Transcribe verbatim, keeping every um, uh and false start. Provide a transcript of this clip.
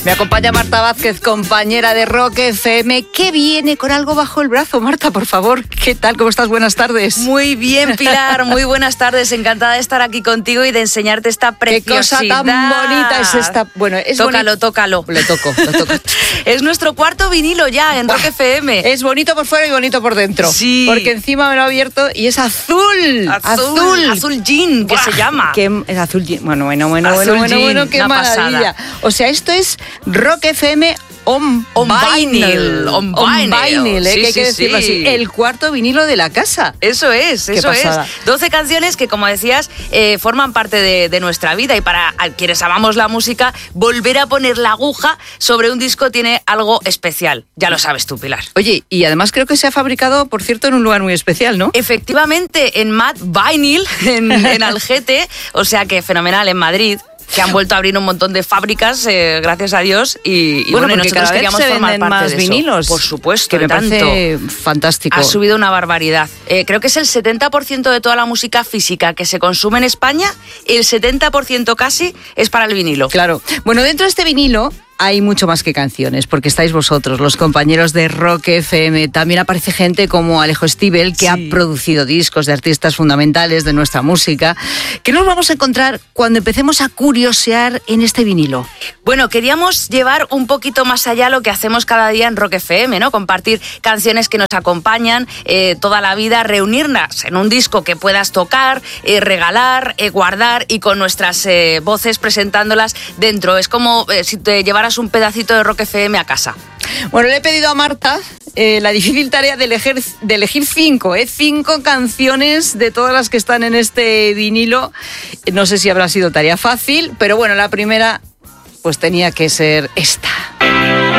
Me acompaña Marta Vázquez, compañera de Rock F M, que viene con algo bajo el brazo. Marta, por favor, ¿qué tal? ¿Cómo estás? Buenas tardes. Muy bien, Pilar, muy buenas tardes. Encantada de estar aquí contigo y de enseñarte esta preciosidad. Qué cosa tan bonita es esta. Bueno, es Tócalo, boni... tócalo. Lo toco, lo toco. Es nuestro cuarto vinilo ya en Rock F M. Es bonito por fuera y bonito por dentro. Sí. Porque encima me lo ha abierto y es azul. Azul. Azul, azul jean, que se llama. Que es azul jean. Bueno, bueno, bueno, azul bueno, jean, bueno, qué maravilla. Pasada. O sea, esto es Rock F M On, on vinyl. vinyl. On On vinyl, vinyl, ¿eh? sí, que hay que sí, decirlo sí. así. El cuarto vinilo de la casa. Eso es, eso es. pasada. doce canciones que, como decías, eh, forman parte de, de nuestra vida, y para quienes amamos la música, volver a poner la aguja sobre un disco tiene algo especial. Ya lo sabes tú, Pilar. Oye, y además creo que se ha fabricado, por cierto, en un lugar muy especial, ¿no? Efectivamente, en Mad Vinyl, en, en Algete, o sea que fenomenal, en Madrid, que han vuelto a abrir un montón de fábricas, eh, gracias a Dios, y, y bueno, bueno, porque nosotros cada vez queríamos se formar venden parte más de eso. vinilos. Por supuesto, que me tanto. parece fantástico. Ha subido una barbaridad. Eh, creo que es el setenta por ciento de toda la música física que se consume en España, el setenta por ciento casi es para el vinilo. Claro. Bueno, dentro de este vinilo hay mucho más que canciones, porque estáis vosotros, los compañeros de Rock F M. También aparece gente como Alejo Stivel, que sí. ha producido discos de artistas fundamentales de nuestra música. ¿Qué nos vamos a encontrar cuando empecemos a curiosear en este vinilo? Bueno, queríamos llevar un poquito más allá lo que hacemos cada día en Rock F M, ¿no? Compartir canciones que nos acompañan eh, toda la vida, reunirnos en un disco que puedas tocar, eh, regalar, eh, guardar, y con nuestras eh, voces presentándolas dentro. Es como eh, si te llevaras un pedacito de Rock F M a casa. Bueno, le he pedido a Marta eh, la difícil tarea de elegir, de elegir cinco, ¿eh? cinco canciones de todas las que están en este vinilo. No sé si habrá sido tarea fácil, pero bueno, la primera pues tenía que ser esta.